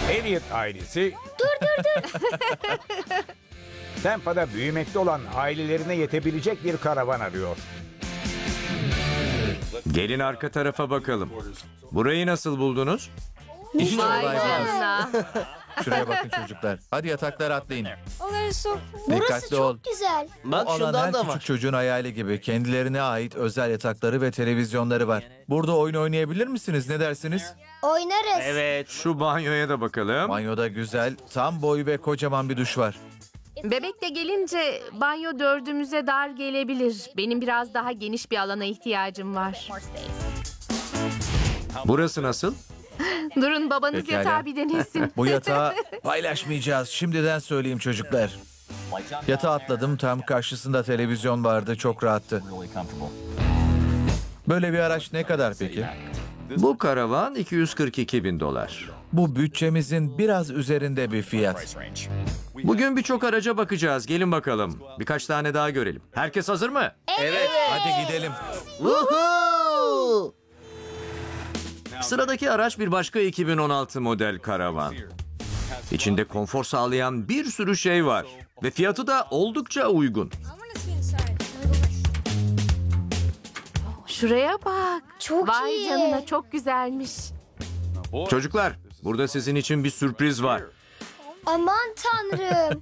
Elliot ailesi... Tampa'da büyümekte olan ailelerine yetebilecek bir karavan arıyor. Gelin arka tarafa bakalım. Burayı nasıl buldunuz? İşte Vay olay bu. canına. Şuraya bakın çocuklar. Hadi yataklara atlayın. Burası Dikkatli ol. çok güzel. Bu alan her küçük çocuğun hayali gibi. Kendilerine ait özel yatakları ve televizyonları var. Burada oyun oynayabilir misiniz? Ne dersiniz? Oynarız. Evet. Şu banyoya da bakalım. Banyoda güzel, tam boy ve kocaman bir duş var. Bebekle gelince banyo dördümüze dar gelebilir. Benim biraz daha geniş bir alana ihtiyacım var. Burası nasıl? Durun babanız Pekala. yatağı bir denesin. Bu yatağı paylaşmayacağız. Şimdiden söyleyeyim çocuklar. Yatağa atladım. Tam karşısında televizyon vardı. Çok rahattı. Böyle bir araç ne kadar peki? Bu karavan 242 bin dolar. Bu bütçemizin biraz üzerinde bir fiyat. Bugün birçok araca bakacağız. Gelin bakalım. Birkaç tane daha görelim. Herkes hazır mı? Evet, hadi gidelim. Sıradaki araç bir başka 2016 model karavan. İçinde konfor sağlayan bir sürü şey var. Ve fiyatı da oldukça uygun. Şuraya bak. Çok Vay iyi. canına çok güzelmiş. Çocuklar, burada sizin için bir sürpriz var. Aman tanrım.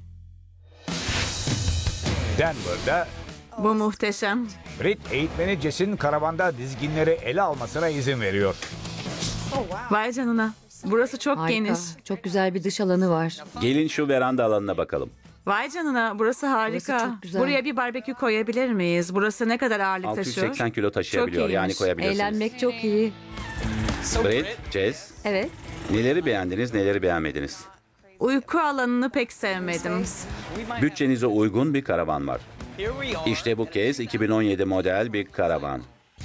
Denver'da Bu muhteşem. Brit eğitmeni Jess'in karavanda dizginleri ele almasına izin veriyor. Vay canına. Burası çok Harika. geniş. Çok güzel bir dış alanı var. Gelin şu veranda alanına bakalım. Vay canına. Burası harika. Burası çok güzel. Buraya bir barbekü koyabilir miyiz? Burası ne kadar ağırlık taşıyor? 680 kilo taşıyabiliyor. Çok Yani iyiymiş. koyabilirsiniz. Eğlenmek çok iyi. Brit, Jess, Evet. neleri beğendiniz, neleri beğenmediniz? Uyku alanını pek sevmedim. Bütçenize uygun bir karavan var. İşte bu kez 2017 model bir karavan.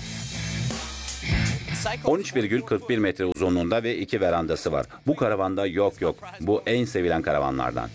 13,41 metre uzunluğunda ve 2 verandası var. Bu karavanda yok. Bu en sevilen karavanlardan.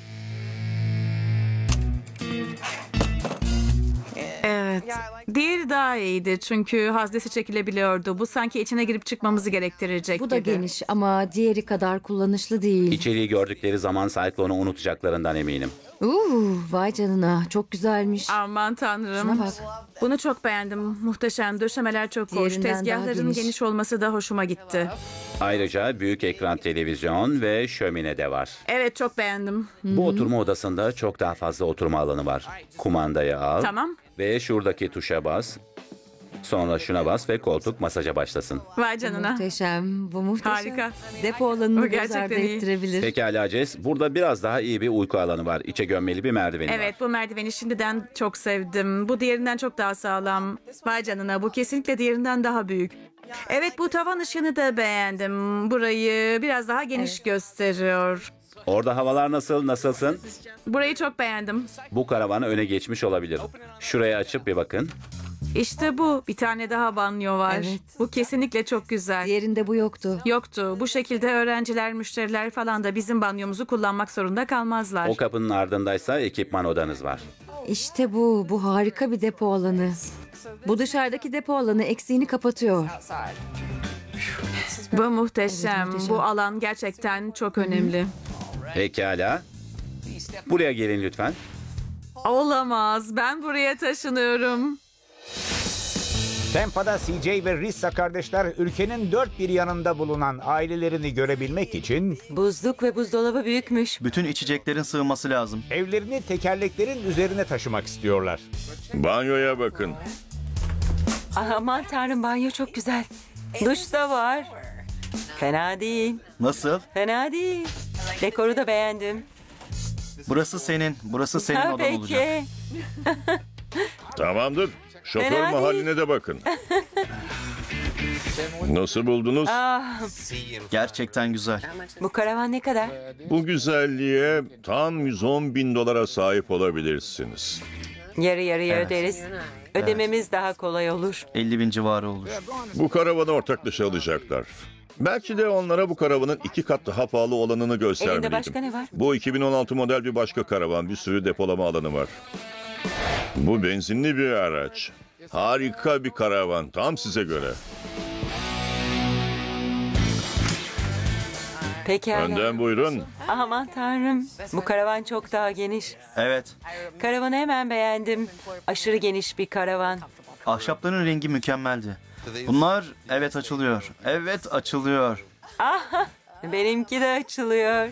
Evet. Diğeri daha iyiydi çünkü haznesi çekilebiliyordu. Bu sanki içine girip çıkmamızı gerektirecek Bu da gibi. geniş ama diğeri kadar kullanışlı değil. İçeriği gördükleri zaman Cyclone'u unutacaklarından eminim. Vay canına. Çok güzelmiş. Aman tanrım. Şuna bak. Bunu çok beğendim. Muhteşem. Döşemeler çok hoş. Diğerinden daha Tezgahların geniş. geniş olması da hoşuma gitti. Ayrıca büyük ekran televizyon ve şömine de var. Evet, çok beğendim. Bu oturma odasında çok daha fazla oturma alanı var. Kumandayı al Tamam. ve şuradaki tuşa bas. Sonra şuna bas ve koltuk masaja başlasın. Vay canına. Muhteşem. Bu muhteşem. Harika. Depo Bu alanını göz gerçekten ardı iyi. ettirebilir. Pekala Jess, burada biraz daha iyi bir uyku alanı var. İçe gömmeli bir merdiveni Evet, var. bu merdiveni şimdiden çok sevdim. Bu diğerinden çok daha sağlam. Vay canına, bu kesinlikle diğerinden daha büyük. Evet, bu tavan ışığını da beğendim. Burayı biraz daha geniş gösteriyor. Orada havalar nasıl, nasılsın? Burayı çok beğendim. Bu karavanı öne geçmiş olabilir. Şurayı açıp bir bakın. İşte bu. Bir tane daha banyo var. Evet. Bu kesinlikle çok güzel. Diğerinde bu yoktu. Yoktu. Bu şekilde öğrenciler, müşteriler falan da bizim banyomuzu kullanmak zorunda kalmazlar. O kapının ardındaysa ekipman odanız var. İşte bu. Bu harika bir depo alanı. Bu dışarıdaki depo alanı eksiğini kapatıyor. Bu muhteşem. Evet, muhteşem. Bu alan gerçekten çok önemli. Pekala. Buraya gelin lütfen. Olamaz. Ben buraya taşınıyorum. Tampa'da CJ ve Rissa kardeşler ülkenin dört bir yanında bulunan ailelerini görebilmek için Buzluk ve buzdolabı büyükmüş. Bütün içeceklerin sığması lazım. evlerini tekerleklerin üzerine taşımak istiyorlar. Banyoya bakın. Aman tanrım, banyo çok güzel. Duş da var. Fena değil. Nasıl? Fena değil. Dekoru da beğendim. Burası senin. Burası senin Ha, odan olacak. peki. Tamamdır. Şoför Fena değil. mahalline de bakın. Nasıl buldunuz? Gerçekten güzel. Bu karavan ne kadar? Bu güzelliğe tam 110 bin dolara sahip olabilirsiniz. Yarı yarıya öderiz. Ödememiz daha kolay olur. 50 bin civarı olur. Bu karavanı ortak dışı alacaklar. Belki de onlara bu karavanın 2 kat daha pahalı olanını göstermeliydim. başka ne var? Bu 2016 model bir başka karavan. Bir sürü depolama alanı var. Bu benzinli bir araç. Harika bir karavan. Tam size göre. Pekala. Önden buyurun. Aman tanrım. Bu karavan çok daha geniş. Evet. Karavanı hemen beğendim. Aşırı geniş bir karavan. Ahşapların rengi mükemmeldi. Bunlar evet açılıyor. Evet açılıyor. Benimki de açılıyor.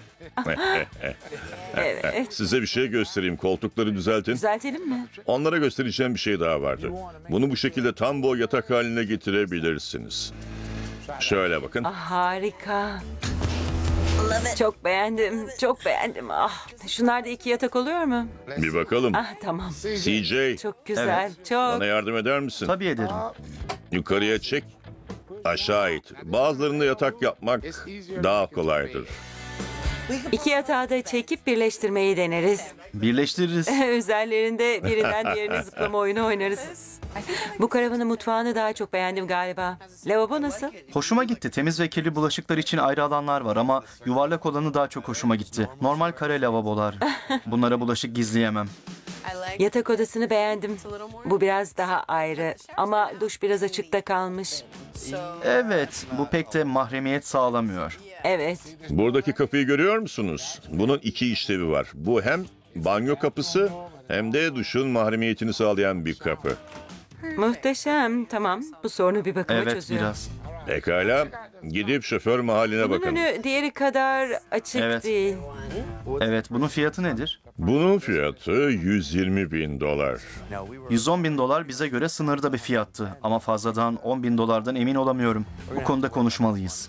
Evet. Size bir şey göstereyim. Koltukları düzeltin. Düzeltelim mi? Onlara göstereceğim bir şey daha vardı. Bunu bu şekilde tam boy yatak haline getirebilirsiniz. Şöyle bakın. Harika. Çok beğendim. Çok beğendim. Şunlarda 2 yatak oluyor mu? Bir bakalım. Tamam. CJ, Çok güzel. Çok. bana yardım eder misin? Tabii ederim. Yukarıya çek. Aşağı it. Bazılarında yatak yapmak daha kolaydır. 2 yatağı da çekip birleştirmeyi deneriz. Birleştiririz. Üzerlerinde birinden diğerine zıplama oyunu oynarız. Bu karavanın mutfağını daha çok beğendim galiba. Lavabo nasıl? Hoşuma gitti. Temiz ve kirli bulaşıklar için ayrı alanlar var ama yuvarlak olanı daha çok hoşuma gitti. Normal kare lavabolar. Bunlara bulaşık gizleyemem. Yatak odasını beğendim. Bu biraz daha ayrı ama duş biraz açıkta kalmış. Evet, bu pek de mahremiyet sağlamıyor. Evet. Buradaki kapıyı görüyor musunuz? Bunun 2 işlevi var. Bu hem banyo kapısı hem de duşun mahremiyetini sağlayan bir kapı. Muhteşem. Tamam. Bu sorunu bir bakıma Evet, çözüyor. biraz. Pekala. Gidip şoför mahalline Bunun bakın. önü diğeri kadar açık Evet. değil. Evet, bunun fiyatı nedir? Bunun fiyatı $120.000. 110 bin dolar bize göre sınırda bir fiyattı. Ama fazladan 10 bin dolardan emin olamıyorum. Bu konuda konuşmalıyız.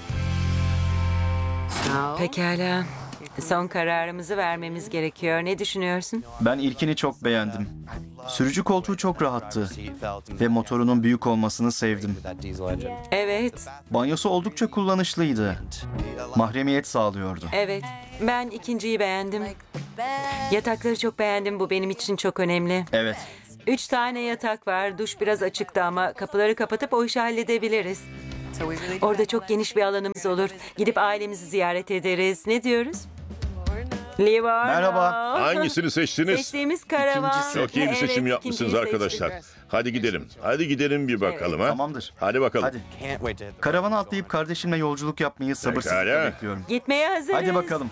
Pekala. Son kararımızı vermemiz gerekiyor. Ne düşünüyorsun? Ben ilkini çok beğendim. Sürücü koltuğu çok rahattı ve motorunun büyük olmasını sevdim. Evet. Banyosu oldukça kullanışlıydı. Mahremiyet sağlıyordu. Evet. Ben ikinciyi beğendim. Yatakları çok beğendim. Bu benim için çok önemli. Evet. 3 tane yatak var. Duş biraz açıktı ama kapıları kapatıp o işi halledebiliriz. Orada çok geniş bir alanımız olur. Gidip ailemizi ziyaret ederiz. Ne diyoruz? Livorno. Merhaba. Hangisini seçtiniz? Seçtiğimiz karavan. İkincisi. Çok iyi bir Evet, seçim yapmışsınız ikinciyi arkadaşlar. seçtik. Hadi gidelim. Hadi gidelim bir bakalım ha. Tamamdır. Hadi bakalım. Hadi. Karavana atlayıp kardeşimle yolculuk yapmayı sabırsızlıkla Pekala. bekliyorum. Gitmeye hazırız. Hadi bakalım.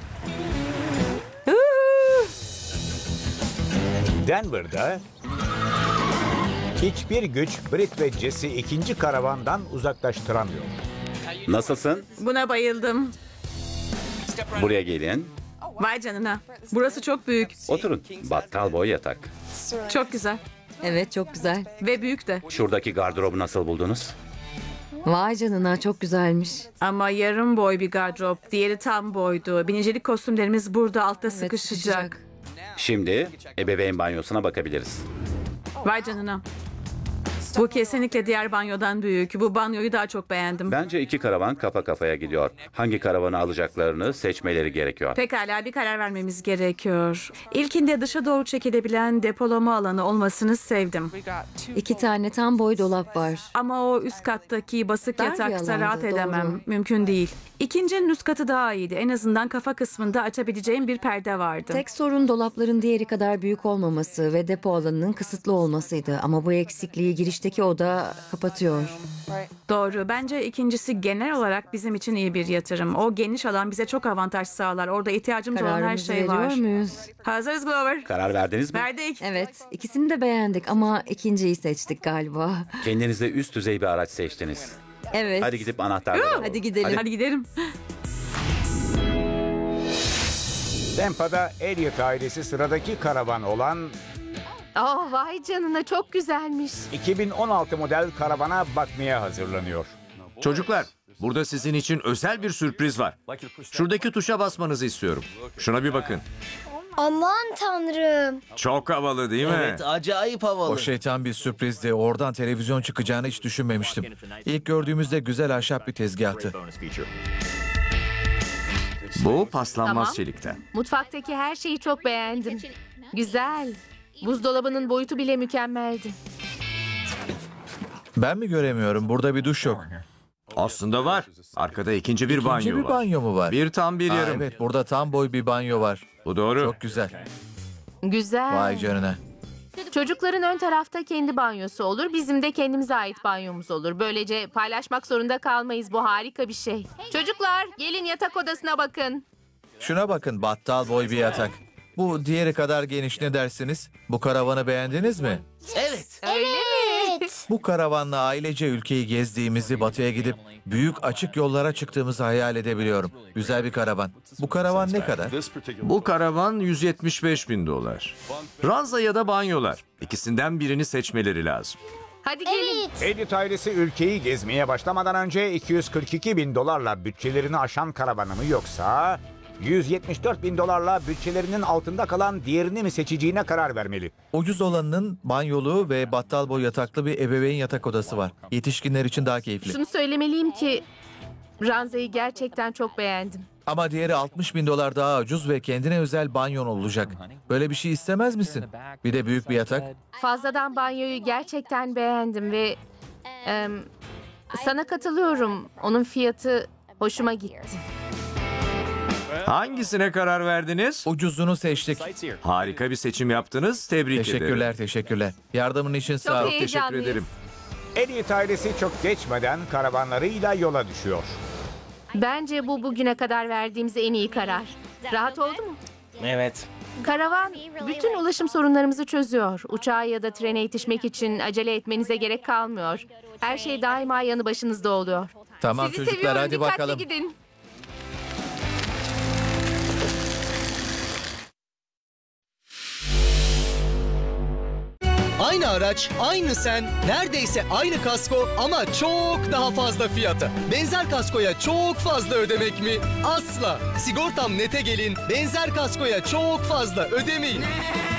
Denver'da hiçbir güç Brit ve Jess'i ikinci karavandan uzaklaştıramıyor. Nasılsın? Buna bayıldım. Buraya gelin. Vay canına. Burası çok büyük. Oturun. Battal boy yatak. Çok güzel. Evet, çok güzel. Ve büyük de. Şuradaki gardırobu nasıl buldunuz? Vay canına, çok güzelmiş. Ama yarım boy bir gardırop. Diğeri tam boydu. Binicilik kostümlerimiz burada altta Evet, sıkışacak. Şimdi ebeveyn banyosuna bakabiliriz. Vay canına. Bu kesinlikle diğer banyodan büyük. Bu banyoyu daha çok beğendim. Bence 2 karavan kafa kafaya gidiyor. Hangi karavanı alacaklarını seçmeleri gerekiyor. Pekala bir karar vermemiz gerekiyor. İlkinde dışa doğru çekilebilen depolama alanı olmasını sevdim. 2 tane tam boy dolap var. Ama o üst kattaki basık Dar bir yatakta alandı, rahat edemem. doğru. Mümkün değil. İkincinin üst katı daha iyiydi. En azından kafa kısmında açabileceğim bir perde vardı. Tek sorun dolapların diğeri kadar büyük olmaması ve depo alanının kısıtlı olmasıydı. Ama bu eksikliği girişteki oda kapatıyor. Doğru. Bence ikincisi genel olarak bizim için iyi bir yatırım. O geniş alan bize çok avantaj sağlar. Orada ihtiyacımız olan her Kararımızı şey var. veriyor muyuz? Hazırız Glover. Karar verdiniz mi? Verdik. Evet, ikisini de beğendik ama ikinciyi seçtik galiba. Kendinize üst düzey bir araç seçtiniz. Evet. Hadi gidip anahtarları alalım. Hadi gidelim. Hadi gidelim. Tampa'da Elliot ailesi sıradaki karavan olan Oh vay canına, çok güzelmiş. 2016 model karavana bakmaya hazırlanıyor. Çocuklar, burada sizin için özel bir sürpriz var. Şuradaki tuşa basmanızı istiyorum. Şuna bir bakın. Aman tanrım. Çok havalı değil mi? acayip havalı. O şeytan bir sürprizdi. Oradan televizyon çıkacağını hiç düşünmemiştim. İlk gördüğümüzde güzel ahşap bir tezgahtı. Bu paslanmaz Tamam. çelikten. Mutfaktaki her şeyi çok beğendim. Güzel. Buzdolabının boyutu bile mükemmeldi. Ben mi göremiyorum? Burada bir duş yok. Aslında var. Arkada ikinci bir banyo İkinci bir var. banyo mu var? Bir tam bir Aa, yarım. evet, burada tam boy bir banyo var. Bu doğru. Çok güzel. Güzel. Vay canına. Çocukların ön tarafta kendi banyosu olur, bizim de kendimize ait banyomuz olur. Böylece paylaşmak zorunda kalmayız. Bu harika bir şey. Çocuklar, gelin yatak odasına bakın. Şuna bakın, battal boy bir yatak. Bu diğeri kadar geniş, ne dersiniz? Bu karavanı beğendiniz mi? Öyle mi? Bu karavanla ailece ülkeyi gezdiğimizi, batıya gidip büyük açık yollara çıktığımızı hayal edebiliyorum. Güzel bir karavan. Bu karavan ne kadar? Bu karavan $175.000. Ranza ya da banyolar. İkisinden birini seçmeleri lazım. Hadi gelin. Elliot ailesi ülkeyi gezmeye başlamadan önce $242.000 bütçelerini aşan karavanı mı yoksa $174.000 bütçelerinin altında kalan diğerini mi seçeceğine karar vermeli. Ucuz olanının banyolu ve battal boy yataklı bir ebeveyn yatak odası var. Yetişkinler için daha keyifli. Şunu söylemeliyim ki ranzayı gerçekten çok beğendim. Ama diğeri $60.000 daha ucuz ve kendine özel banyon olacak. Böyle bir şey istemez misin? Bir de büyük bir yatak. Fazladan banyoyu gerçekten beğendim ve sana katılıyorum. Onun fiyatı hoşuma gitti. Hangisine karar verdiniz? Ucuzunu seçtik. Harika bir seçim yaptınız. Tebrik ederim. Teşekkürler. Yardımın için sağ ol. Çok Teşekkür heyecanlıyız. ederim. Elliot ailesi çok geçmeden karavanlarıyla yola düşüyor. Bence bu bugüne kadar verdiğimiz en iyi karar. Rahat oldu mu? Evet. Karavan bütün ulaşım sorunlarımızı çözüyor. Uçağa ya da trene yetişmek için acele etmenize gerek kalmıyor. Her şey daima yanı başınızda oluyor. Tamam Sizi çocuklar, seviyorum. hadi Dikkatli bakalım. gidin. Aynı araç, aynı sen, neredeyse aynı kasko ama çok daha fazla fiyata. Benzer kaskoya çok fazla ödemek mi? Asla. Sigortam Net'e gelin, benzer kaskoya çok fazla ödemeyin.